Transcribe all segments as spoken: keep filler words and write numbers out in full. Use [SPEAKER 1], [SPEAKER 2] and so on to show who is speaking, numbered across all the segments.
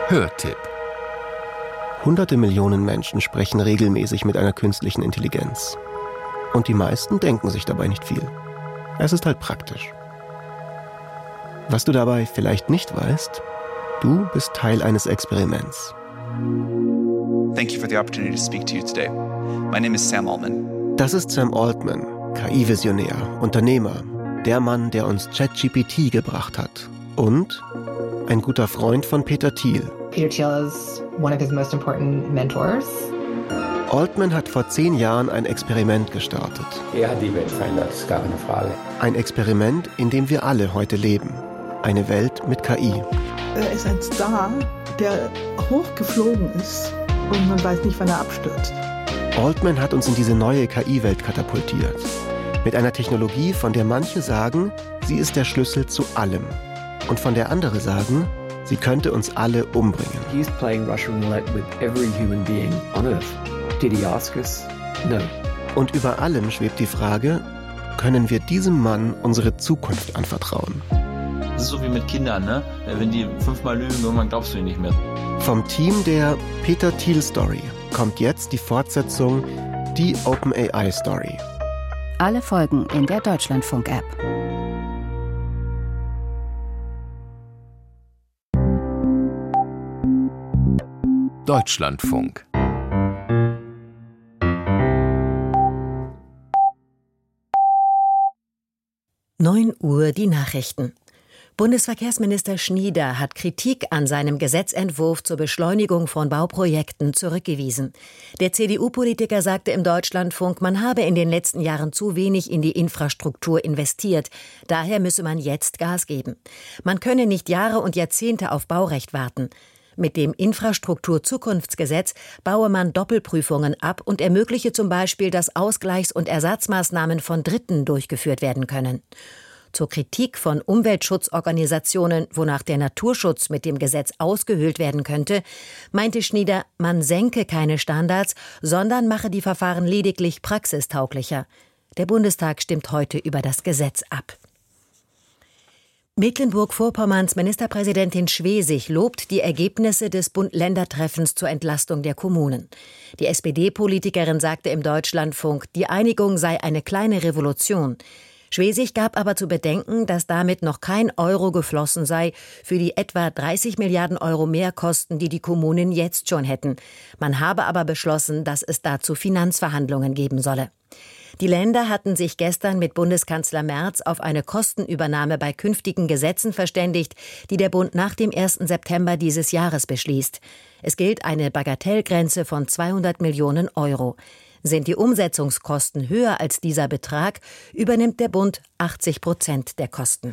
[SPEAKER 1] Hörtipp.
[SPEAKER 2] Hunderte Millionen Menschen sprechen regelmäßig mit einer künstlichen Intelligenz. Und die meisten denken sich dabei nicht viel. Es ist halt praktisch. Was du dabei vielleicht nicht weißt, du bist Teil eines Experiments.
[SPEAKER 3] Thank you for the opportunity to speak to you today. My name is Sam Altman.
[SPEAKER 2] Das ist Sam Altman, K I-Visionär, Unternehmer, der Mann, der uns ChatGPT gebracht hat. Und ein guter Freund von Peter Thiel.
[SPEAKER 4] Peter Thiel is one of his most important mentors.
[SPEAKER 2] Altman hat vor zehn Jahren ein Experiment gestartet.
[SPEAKER 5] Er hat die Welt verändert, es gab eine Frage.
[SPEAKER 2] Ein Experiment, in dem wir alle heute leben. Eine Welt mit K I.
[SPEAKER 6] Er ist ein Star, der hochgeflogen ist und man weiß nicht, wann er abstürzt.
[SPEAKER 2] Altman hat uns in diese neue K I-Welt katapultiert. Mit einer Technologie, von der manche sagen, sie ist der Schlüssel zu allem. Und von der andere sagen, sie könnte uns alle umbringen.
[SPEAKER 7] He's playing Russian roulette with every human being on Earth. Did he ask us? No.
[SPEAKER 2] Und über allem schwebt die Frage, können wir diesem Mann unsere Zukunft anvertrauen?
[SPEAKER 8] Das ist so wie mit Kindern, ne? Wenn die fünfmal lügen, irgendwann glaubst du ihnen nicht mehr.
[SPEAKER 2] Vom Team der Peter Thiel Story kommt jetzt die Fortsetzung, die OpenAI Story.
[SPEAKER 9] Alle Folgen in der Deutschlandfunk-App.
[SPEAKER 1] Deutschlandfunk.
[SPEAKER 10] neun Uhr die Nachrichten. Bundesverkehrsminister Schnieder hat Kritik an seinem Gesetzentwurf zur Beschleunigung von Bauprojekten zurückgewiesen. Der C D U-Politiker sagte im Deutschlandfunk, man habe in den letzten Jahren zu wenig in die Infrastruktur investiert. Daher müsse man jetzt Gas geben. Man könne nicht Jahre und Jahrzehnte auf Baurecht warten. Mit dem Infrastrukturzukunftsgesetz baue man Doppelprüfungen ab und ermögliche zum Beispiel, dass Ausgleichs- und Ersatzmaßnahmen von Dritten durchgeführt werden können. Zur Kritik von Umweltschutzorganisationen, wonach der Naturschutz mit dem Gesetz ausgehöhlt werden könnte, meinte Schnieder, man senke keine Standards, sondern mache die Verfahren lediglich praxistauglicher. Der Bundestag stimmt heute über das Gesetz ab. Mecklenburg-Vorpommerns Ministerpräsidentin Schwesig lobt die Ergebnisse des Bund-Länder-Treffens zur Entlastung der Kommunen. Die S P D-Politikerin sagte im Deutschlandfunk, die Einigung sei eine kleine Revolution. Schwesig gab aber zu bedenken, dass damit noch kein Euro geflossen sei für die etwa dreißig Milliarden Euro Mehrkosten, die die Kommunen jetzt schon hätten. Man habe aber beschlossen, dass es dazu Finanzverhandlungen geben solle. Die Länder hatten sich gestern mit Bundeskanzler Merz auf eine Kostenübernahme bei künftigen Gesetzen verständigt, die der Bund nach dem ersten September dieses Jahres beschließt. Es gilt eine Bagatellgrenze von zweihundert Millionen Euro. Sind die Umsetzungskosten höher als dieser Betrag, übernimmt der Bund achtzig Prozent der Kosten.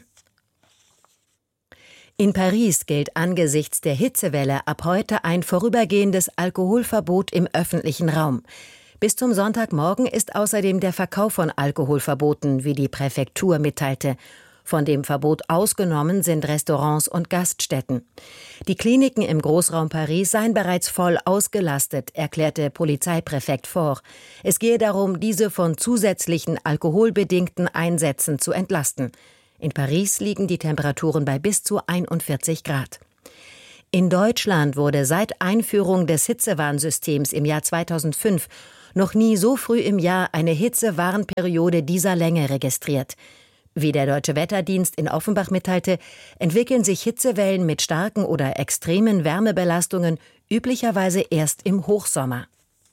[SPEAKER 10] In Paris gilt angesichts der Hitzewelle ab heute ein vorübergehendes Alkoholverbot im öffentlichen Raum. Bis zum Sonntagmorgen ist außerdem der Verkauf von Alkohol verboten, wie die Präfektur mitteilte. Von dem Verbot ausgenommen sind Restaurants und Gaststätten. Die Kliniken im Großraum Paris seien bereits voll ausgelastet, erklärte Polizeipräfekt Faure. Es gehe darum, diese von zusätzlichen alkoholbedingten Einsätzen zu entlasten. In Paris liegen die Temperaturen bei bis zu einundvierzig Grad. In Deutschland wurde seit Einführung des Hitzewarnsystems im Jahr zweitausendfünf noch nie so früh im Jahr eine Hitzewarnperiode dieser Länge registriert. Wie der Deutsche Wetterdienst in Offenbach mitteilte, entwickeln sich Hitzewellen mit starken oder extremen Wärmebelastungen üblicherweise erst im Hochsommer.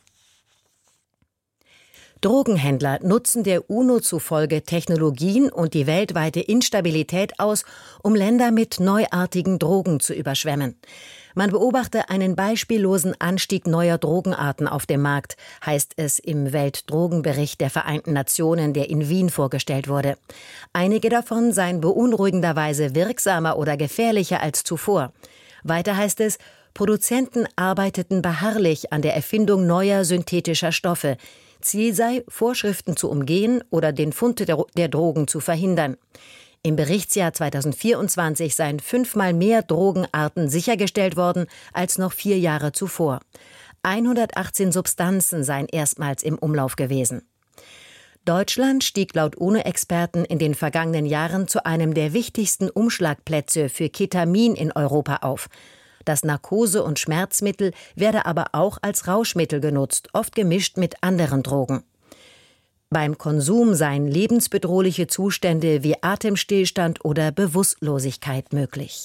[SPEAKER 10] Drogenhändler nutzen der UNO zufolge Technologien und die weltweite Instabilität aus, um Länder mit neuartigen Drogen zu überschwemmen. Man beobachte einen beispiellosen Anstieg neuer Drogenarten auf dem Markt, heißt es im Weltdrogenbericht der Vereinten Nationen, der in Wien vorgestellt wurde. Einige davon seien beunruhigenderweise wirksamer oder gefährlicher als zuvor. Weiter heißt es, Produzenten arbeiteten beharrlich an der Erfindung neuer synthetischer Stoffe. Ziel sei, Vorschriften zu umgehen oder den Fund der Drogen zu verhindern. Im Berichtsjahr zweitausendvierundzwanzig seien fünfmal mehr Drogenarten sichergestellt worden als noch vier Jahre zuvor. hundertachtzehn Substanzen seien erstmals im Umlauf gewesen. Deutschland stieg laut UNO-Experten in den vergangenen Jahren zu einem der wichtigsten Umschlagplätze für Ketamin in Europa auf. Das Narkose- und Schmerzmittel werde aber auch als Rauschmittel genutzt, oft gemischt mit anderen Drogen. Beim Konsum seien lebensbedrohliche Zustände wie Atemstillstand oder Bewusstlosigkeit möglich.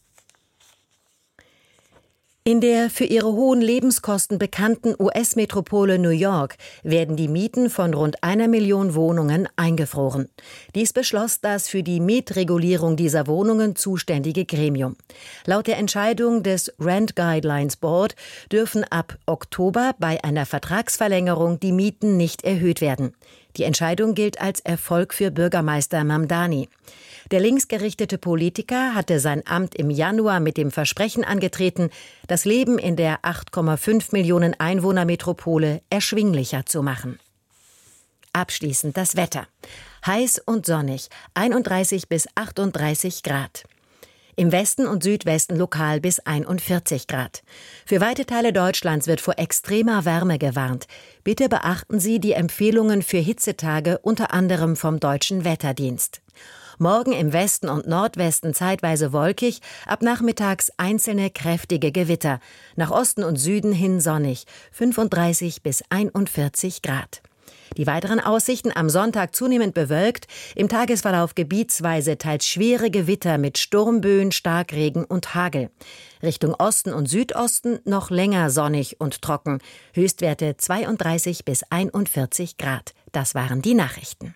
[SPEAKER 10] In der für ihre hohen Lebenskosten bekannten U S-Metropole New York werden die Mieten von rund einer Million Wohnungen eingefroren. Dies beschloss das für die Mietregulierung dieser Wohnungen zuständige Gremium. Laut der Entscheidung des Rent Guidelines Board dürfen ab Oktober bei einer Vertragsverlängerung die Mieten nicht erhöht werden. Die Entscheidung gilt als Erfolg für Bürgermeister Mamdani. Der linksgerichtete Politiker hatte sein Amt im Januar mit dem Versprechen angetreten, das Leben in der acht Komma fünf Millionen Einwohner-Metropole erschwinglicher zu machen. Abschließend das Wetter. Heiß und sonnig, einunddreißig bis achtunddreißig Grad. Im Westen und Südwesten lokal bis einundvierzig Grad. Für weite Teile Deutschlands wird vor extremer Wärme gewarnt. Bitte beachten Sie die Empfehlungen für Hitzetage, unter anderem vom Deutschen Wetterdienst. Morgen im Westen und Nordwesten zeitweise wolkig, ab nachmittags einzelne kräftige Gewitter. Nach Osten und Süden hin sonnig, fünfunddreißig bis einundvierzig Grad. Die weiteren Aussichten am Sonntag zunehmend bewölkt, im Tagesverlauf gebietsweise teils schwere Gewitter mit Sturmböen, Starkregen und Hagel. Richtung Osten und Südosten noch länger sonnig und trocken. Höchstwerte zweiunddreißig bis einundvierzig Grad. Das waren die Nachrichten.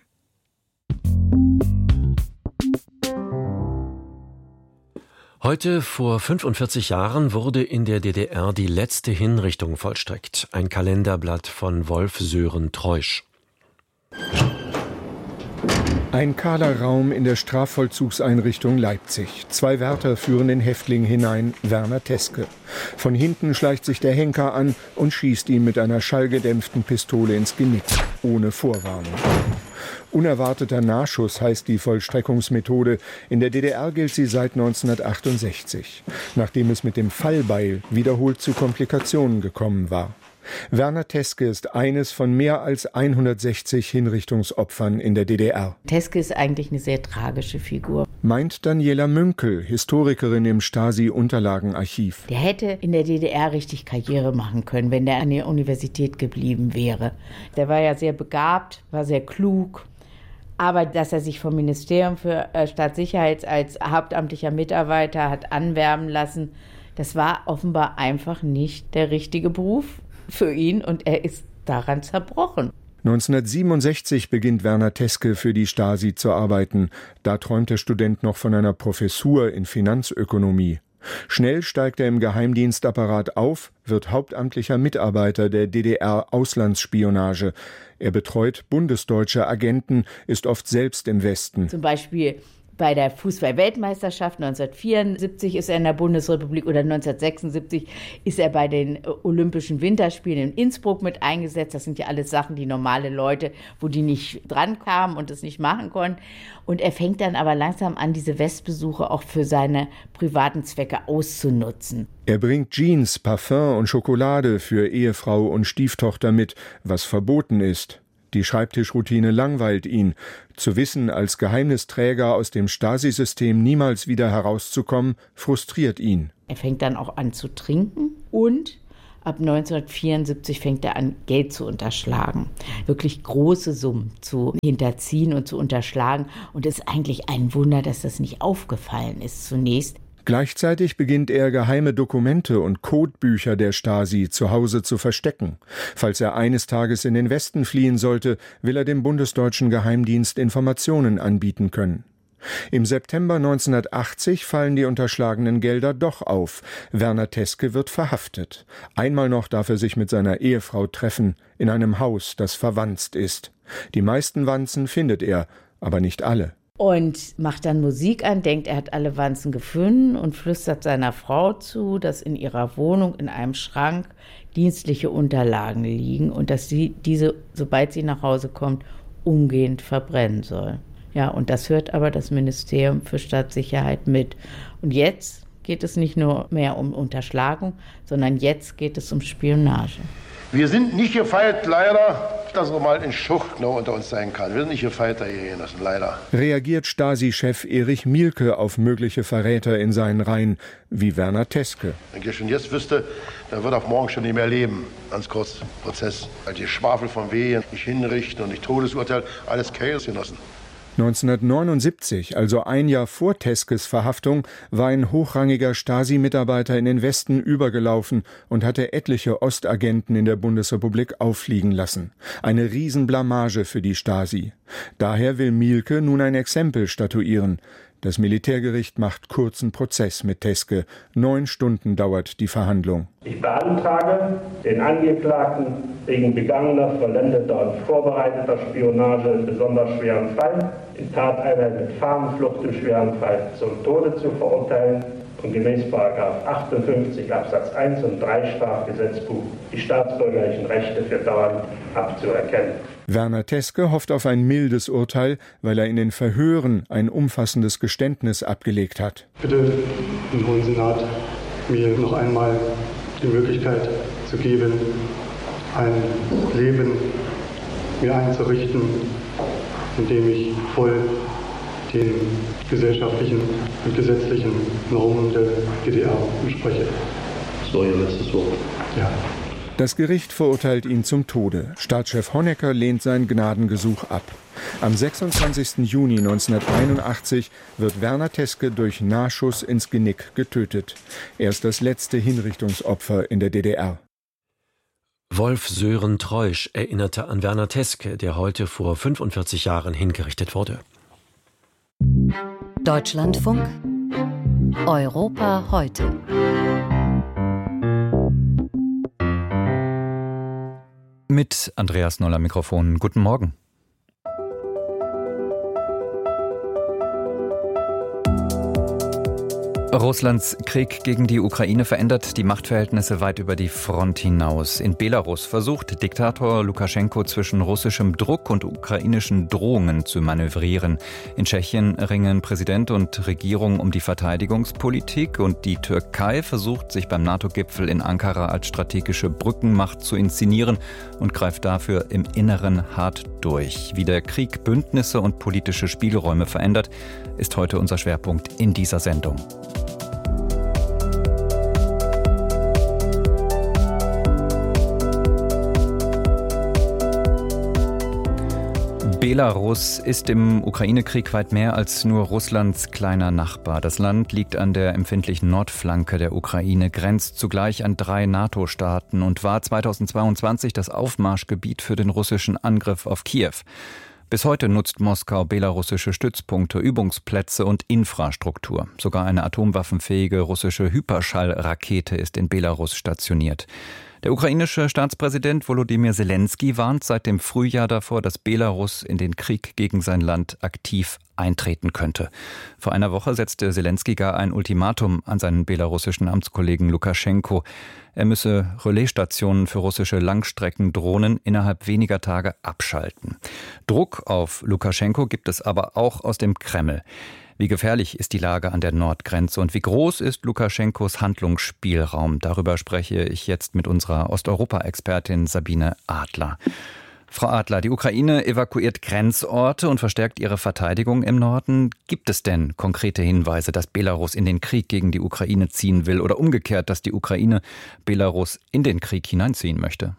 [SPEAKER 1] Heute vor fünfundvierzig Jahren wurde in der D D R die letzte Hinrichtung vollstreckt. Ein Kalenderblatt von Wolf Sören Treusch.
[SPEAKER 11] Ein kahler Raum in der Strafvollzugseinrichtung Leipzig. Zwei Wärter führen den Häftling hinein, Werner Teske. Von hinten schleicht sich der Henker an und schießt ihn mit einer schallgedämpften Pistole ins Genick, ohne Vorwarnung. Unerwarteter Nahschuss heißt die Vollstreckungsmethode. In der D D R gilt sie seit neunzehnhundertachtundsechzig, nachdem es mit dem Fallbeil wiederholt zu Komplikationen gekommen war. Werner Teske ist eines von mehr als hundertsechzig Hinrichtungsopfern in der D D R.
[SPEAKER 12] Teske ist eigentlich eine sehr tragische Figur.
[SPEAKER 11] Meint Daniela Münkel, Historikerin im Stasi-Unterlagenarchiv.
[SPEAKER 12] Der hätte in der D D R richtig Karriere machen können, wenn der an der Universität geblieben wäre. Der war ja sehr begabt, war sehr klug. Aber dass er sich vom Ministerium für Staatssicherheit als hauptamtlicher Mitarbeiter hat anwerben lassen, das war offenbar einfach nicht der richtige Beruf für ihn und er ist daran zerbrochen.
[SPEAKER 11] neunzehnhundertsiebenundsechzig beginnt Werner Teske für die Stasi zu arbeiten. Da träumt der Student noch von einer Professur in Finanzökonomie. Schnell steigt er im Geheimdienstapparat auf, wird hauptamtlicher Mitarbeiter der D D R-Auslandsspionage. Er betreut bundesdeutsche Agenten, ist oft selbst im Westen.
[SPEAKER 12] Zum Beispiel bei der Fußball-Weltmeisterschaft neunzehnhundertvierundsiebzig ist er in der Bundesrepublik oder neunzehnhundertsechsundsiebzig ist er bei den Olympischen Winterspielen in Innsbruck mit eingesetzt. Das sind ja alles Sachen, die normale Leute, wo die nicht drankamen und es nicht machen konnten. Und er fängt dann aber langsam an, diese Westbesuche auch für seine privaten Zwecke auszunutzen.
[SPEAKER 11] Er bringt Jeans, Parfum und Schokolade für Ehefrau und Stieftochter mit, was verboten ist. Die Schreibtischroutine langweilt ihn. Zu wissen, als Geheimnisträger aus dem Stasi-System niemals wieder herauszukommen, frustriert ihn.
[SPEAKER 12] Er fängt dann auch an zu trinken und ab neunzehnhundertvierundsiebzig fängt er an, Geld zu unterschlagen. Wirklich große Summen zu hinterziehen und zu unterschlagen. Und es ist eigentlich ein Wunder, dass das nicht aufgefallen ist zunächst.
[SPEAKER 11] Gleichzeitig beginnt er, geheime Dokumente und Codebücher der Stasi zu Hause zu verstecken. Falls er eines Tages in den Westen fliehen sollte, will er dem bundesdeutschen Geheimdienst Informationen anbieten können. Im September neunzehnhundertachtzig fallen die unterschlagenen Gelder doch auf. Werner Teske wird verhaftet. Einmal noch darf er sich mit seiner Ehefrau treffen, in einem Haus, das verwanzt ist. Die meisten Wanzen findet er, aber nicht alle.
[SPEAKER 12] Und macht dann Musik an, denkt, er hat alle Wanzen gefunden und flüstert seiner Frau zu, dass in ihrer Wohnung in einem Schrank dienstliche Unterlagen liegen und dass sie diese, sobald sie nach Hause kommt, umgehend verbrennen soll. Ja, und das hört aber das Ministerium für Staatssicherheit mit. Und jetzt geht es nicht nur mehr um Unterschlagung, sondern jetzt geht es um Spionage.
[SPEAKER 13] Wir sind nicht gefeit, leider, dass er mal ein Schucht noch unter uns sein kann. Wir sind nicht gefeit, da hier lassen, leider.
[SPEAKER 11] Reagiert Stasi-Chef Erich Mielke auf mögliche Verräter in seinen Reihen, wie Werner Teske.
[SPEAKER 13] Wenn ich schon jetzt wüsste, dann wird er morgen schon nicht mehr leben. Ganz kurz, Prozess. Die Schwafel von Wehen, nicht hinrichten und nicht Todesurteil, alles Chaos genossen.
[SPEAKER 11] neunzehnhundertneunundsiebzig, also ein Jahr vor Teskes Verhaftung, war ein hochrangiger Stasi-Mitarbeiter in den Westen übergelaufen und hatte etliche Ostagenten in der Bundesrepublik auffliegen lassen. Eine Riesenblamage für die Stasi. Daher will Mielke nun ein Exempel statuieren. Das Militärgericht macht kurzen Prozess mit Teske. Neun Stunden dauert die Verhandlung.
[SPEAKER 14] Ich beantrage, den Angeklagten wegen begangener, vollendeter und vorbereiteter Spionage in besonders schweren Fall, in Tateinheit mit Fahnenflucht im schweren Fall, zum Tode zu verurteilen und gemäß Paragraph achtundfünfzig Absatz eins und drei Strafgesetzbuch die staatsbürgerlichen Rechte für dauernd abzuerkennen.
[SPEAKER 11] Werner Teske hofft auf ein mildes Urteil, weil er in den Verhören ein umfassendes Geständnis abgelegt hat.
[SPEAKER 15] Bitte im Hohen Senat mir noch einmal die Möglichkeit zu geben, ein Leben mir einzurichten, in dem ich voll den gesellschaftlichen und gesetzlichen Normen der D D R entspreche. So, Ihr letztes Wort. Ja.
[SPEAKER 11] Das Gericht verurteilt ihn zum Tode. Staatschef Honecker lehnt sein Gnadengesuch ab. Am sechsundzwanzigsten Juni neunzehnhunderteinundachtzig wird Werner Teske durch Nahschuss ins Genick getötet. Er ist das letzte Hinrichtungsopfer in der D D R.
[SPEAKER 1] Wolf-Sören Treusch erinnerte an Werner Teske, der heute vor fünfundvierzig Jahren hingerichtet wurde.
[SPEAKER 9] Deutschlandfunk Europa heute.
[SPEAKER 16] Mit Andreas Noller Mikrofon. Guten Morgen. Russlands Krieg gegen die Ukraine verändert die Machtverhältnisse weit über die Front hinaus. In Belarus versucht Diktator Lukaschenko zwischen russischem Druck und ukrainischen Drohungen zu manövrieren. In Tschechien ringen Präsident und Regierung um die Verteidigungspolitik und die Türkei versucht, sich beim NATO-Gipfel in Ankara als strategische Brückenmacht zu inszenieren und greift dafür im Inneren hart durch. Wie der Krieg Bündnisse und politische Spielräume verändert, ist heute unser Schwerpunkt in dieser Sendung. Belarus ist im Ukraine-Krieg weit mehr als nur Russlands kleiner Nachbar. Das Land liegt an der empfindlichen Nordflanke der Ukraine, grenzt zugleich an drei NATO-Staaten und war zweitausendzweiundzwanzig das Aufmarschgebiet für den russischen Angriff auf Kiew. Bis heute nutzt Moskau belarussische Stützpunkte, Übungsplätze und Infrastruktur. Sogar eine atomwaffenfähige russische Hyperschallrakete ist in Belarus stationiert. Der ukrainische Staatspräsident Volodymyr Zelensky warnt seit dem Frühjahr davor, dass Belarus in den Krieg gegen sein Land aktiv eintreten könnte. Vor einer Woche setzte Zelensky gar ein Ultimatum an seinen belarussischen Amtskollegen Lukaschenko. Er müsse Relaisstationen für russische Langstreckendrohnen innerhalb weniger Tage abschalten. Druck auf Lukaschenko gibt es aber auch aus dem Kreml. Wie gefährlich ist die Lage an der Nordgrenze und wie groß ist Lukaschenkos Handlungsspielraum? Darüber spreche ich jetzt mit unserer Osteuropa-Expertin Sabine Adler. Frau Adler, die Ukraine evakuiert Grenzorte und verstärkt ihre Verteidigung im Norden. Gibt es denn konkrete Hinweise, dass Belarus in den Krieg gegen die Ukraine ziehen will oder umgekehrt, dass die Ukraine Belarus in den Krieg hineinziehen möchte?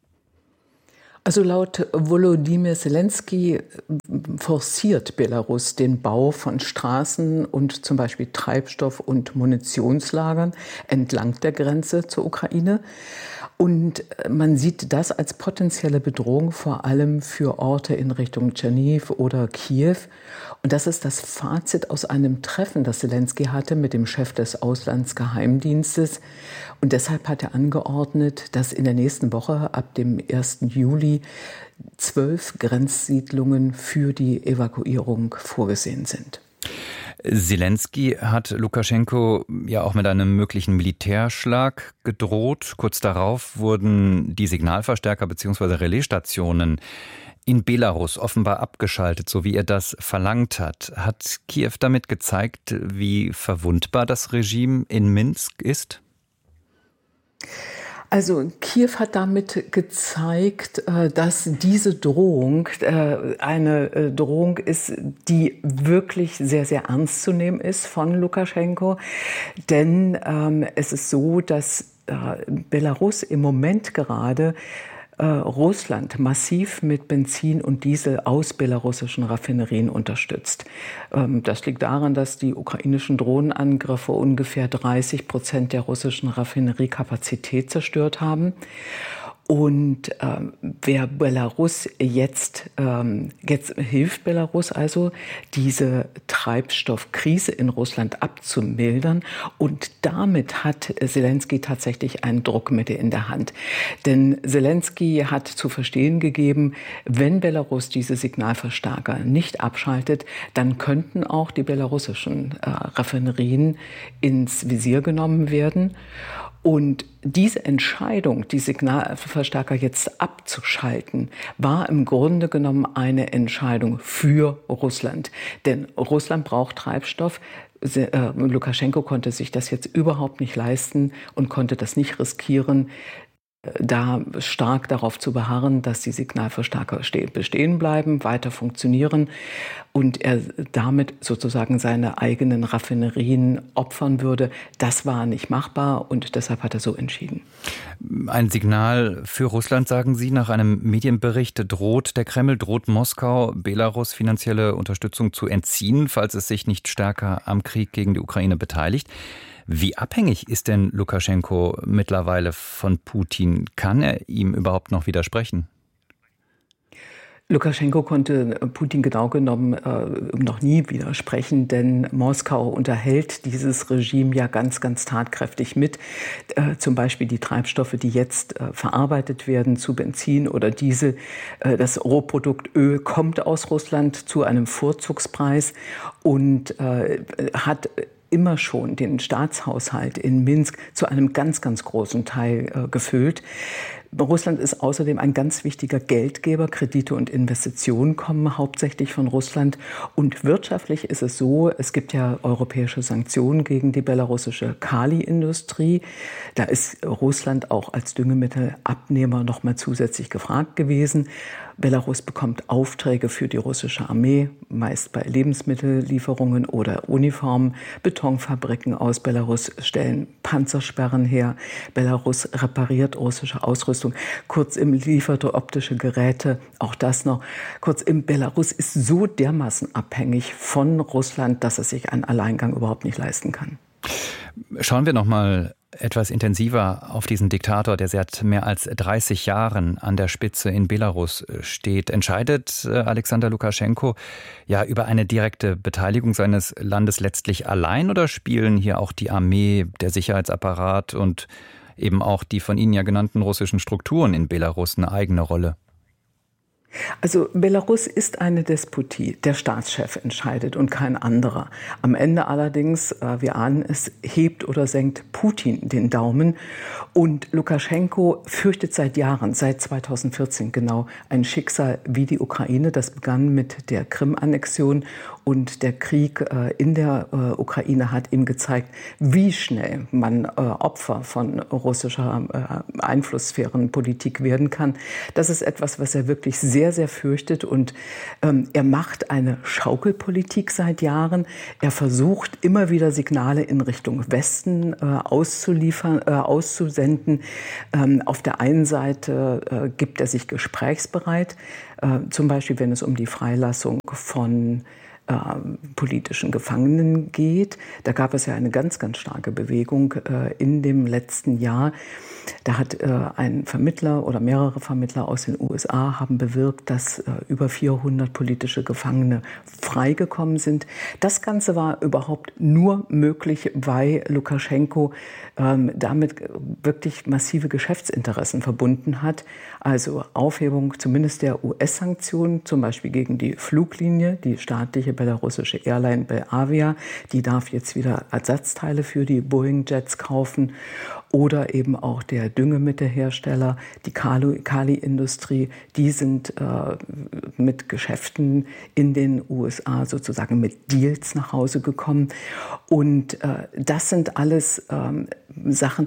[SPEAKER 6] Also laut Volodymyr Zelensky forciert Belarus den Bau von Straßen und zum Beispiel Treibstoff- und Munitionslagern entlang der Grenze zur Ukraine. Und man sieht das als potenzielle Bedrohung vor allem für Orte in Richtung Tscherniw oder Kiew. Und das ist das Fazit aus einem Treffen, das Zelensky hatte mit dem Chef des Auslandsgeheimdienstes. Und deshalb hat er angeordnet, dass in der nächsten Woche ab dem ersten Juli zwölf Grenzsiedlungen für die Evakuierung vorgesehen sind.
[SPEAKER 16] Zelensky hat Lukaschenko ja auch mit einem möglichen Militärschlag gedroht. Kurz darauf wurden die Signalverstärker bzw. Relaisstationen in Belarus offenbar abgeschaltet, so wie er das verlangt hat. Hat Kiew damit gezeigt, wie verwundbar das Regime in Minsk ist?
[SPEAKER 6] Also Kiew hat damit gezeigt, dass diese Drohung eine Drohung ist, die wirklich sehr, sehr ernst zu nehmen ist von Lukaschenko. Denn ähm, es ist so, dass äh, Belarus im Moment gerade äh, Russland massiv mit Benzin und Diesel aus belarussischen Raffinerien unterstützt. Ähm, das liegt daran, dass die ukrainischen Drohnenangriffe ungefähr dreißig Prozent der russischen Raffineriekapazität zerstört haben. Und ähm, wer Belarus jetzt, ähm, jetzt hilft Belarus also, diese Treibstoffkrise in Russland abzumildern. Und damit hat Selenskyj tatsächlich ein Druckmittel in der Hand. Denn Selenskyj hat zu verstehen gegeben, wenn Belarus diese Signalverstärker nicht abschaltet, dann könnten auch die belarussischen äh, Raffinerien ins Visier genommen werden. Und diese Entscheidung, die Signalverstärker jetzt abzuschalten, war im Grunde genommen eine Entscheidung für Russland. Denn Russland braucht Treibstoff. Lukaschenko konnte sich das jetzt überhaupt nicht leisten und konnte das nicht riskieren, da stark darauf zu beharren, dass die Signalverstärker bestehen bleiben, weiter funktionieren und er damit sozusagen seine eigenen Raffinerien opfern würde. Das war nicht machbar und deshalb hat er so entschieden.
[SPEAKER 16] Ein Signal für Russland, sagen Sie, nach einem Medienbericht droht der Kreml, droht Moskau, Belarus finanzielle Unterstützung zu entziehen, falls es sich nicht stärker am Krieg gegen die Ukraine beteiligt. Wie abhängig ist denn Lukaschenko mittlerweile von Putin? Kann er ihm überhaupt noch widersprechen?
[SPEAKER 6] Lukaschenko konnte Putin genau genommen äh, noch nie widersprechen, denn Moskau unterhält dieses Regime ja ganz, ganz tatkräftig mit. Äh, zum Beispiel die Treibstoffe, die jetzt äh, verarbeitet werden zu Benzin oder Diesel. Äh, das Rohprodukt Öl kommt aus Russland zu einem Vorzugspreis und äh, hat immer schon den Staatshaushalt in Minsk zu einem ganz, ganz großen Teil äh, gefüllt. Russland ist außerdem ein ganz wichtiger Geldgeber. Kredite und Investitionen kommen hauptsächlich von Russland. Und wirtschaftlich ist es so, es gibt ja europäische Sanktionen gegen die belarussische Kali-Industrie. Da ist Russland auch als Düngemittelabnehmer noch mal zusätzlich gefragt gewesen. Belarus bekommt Aufträge für die russische Armee, meist bei Lebensmittellieferungen oder Uniformen. Betonfabriken aus Belarus stellen Panzersperren her. Belarus repariert russische Ausrüstung. Kurzum, liefert optische Geräte, auch das noch. Kurzum, Belarus ist so dermaßen abhängig von Russland, dass es sich einen Alleingang überhaupt nicht leisten kann.
[SPEAKER 16] Schauen wir noch mal etwas intensiver auf diesen Diktator, der seit mehr als dreißig Jahren an der Spitze in Belarus steht. Entscheidet Alexander Lukaschenko ja über eine direkte Beteiligung seines Landes letztlich allein oder spielen hier auch die Armee, der Sicherheitsapparat und eben auch die von Ihnen ja genannten russischen Strukturen in Belarus eine eigene Rolle?
[SPEAKER 6] Also Belarus ist eine Despotie. Der Staatschef entscheidet und kein anderer. Am Ende allerdings, wir ahnen es, hebt oder senkt Putin den Daumen. Und Lukaschenko fürchtet seit Jahren, seit zweitausendvierzehn genau, ein Schicksal wie die Ukraine. Das begann mit der Krim-Annexion und der Krieg in der Ukraine hat ihm gezeigt, wie schnell man Opfer von russischer Einflusssphärenpolitik werden kann. Das ist etwas, was er wirklich sehr sehr, sehr fürchtet und ähm, er macht eine Schaukelpolitik seit Jahren. Er versucht immer wieder Signale in Richtung Westen äh, auszuliefern, äh, auszusenden. Ähm, auf der einen Seite äh, gibt er sich gesprächsbereit, äh, zum Beispiel wenn es um die Freilassung von äh, politischen Gefangenen geht. Da gab es ja eine ganz, ganz starke Bewegung äh, in dem letzten Jahr. Da hat äh, ein Vermittler oder mehrere Vermittler aus den U S A haben bewirkt, dass äh, über vierhundert politische Gefangene freigekommen sind. Das Ganze war überhaupt nur möglich, weil Lukaschenko ähm, damit wirklich massive Geschäftsinteressen verbunden hat. Also Aufhebung zumindest der U S-Sanktionen, zum Beispiel gegen die Fluglinie, die staatliche belarussische Airline Belavia. Die darf jetzt wieder Ersatzteile für die Boeing-Jets kaufen. Oder eben auch der Düngemittelhersteller, die Kali-Industrie, die sind äh, mit Geschäften in den U S A sozusagen mit Deals nach Hause gekommen. Und äh, das sind alles ähm, Sachen,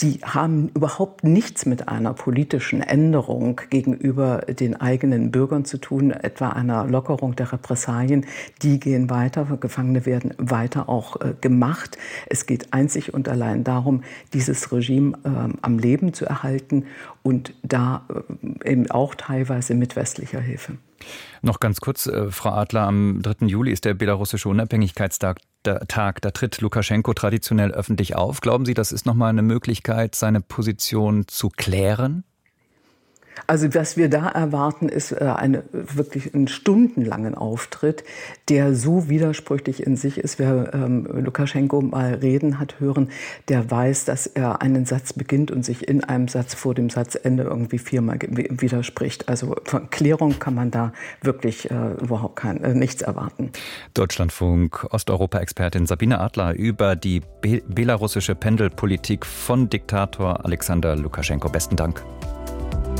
[SPEAKER 6] die haben überhaupt nichts mit einer politischen Änderung gegenüber den eigenen Bürgern zu tun, etwa einer Lockerung der Repressalien. Die gehen weiter, Gefangene werden weiter auch äh, gemacht. Es geht einzig und allein darum, dieses Regime äh, am Leben zu erhalten und da äh, eben auch teilweise mit westlicher Hilfe.
[SPEAKER 16] Noch ganz kurz, äh, Frau Adler, am dritten Juli ist der belarussische Unabhängigkeitstag. Der Tag, da tritt Lukaschenko traditionell öffentlich auf. Glauben Sie, das ist nochmal eine Möglichkeit, seine Position zu klären?
[SPEAKER 6] Also was wir da erwarten, ist eine, wirklich einen stundenlangen Auftritt, der so widersprüchlich in sich ist. Wer ähm, Lukaschenko mal reden hat hören, der weiß, dass er einen Satz beginnt und sich in einem Satz vor dem Satzende irgendwie viermal widerspricht. Also von Klärung kann man da wirklich äh, überhaupt kein, äh, nichts erwarten.
[SPEAKER 16] Deutschlandfunk Osteuropa-Expertin Sabine Adler über die be- belarussische Pendelpolitik von Diktator Alexander Lukaschenko. Besten Dank.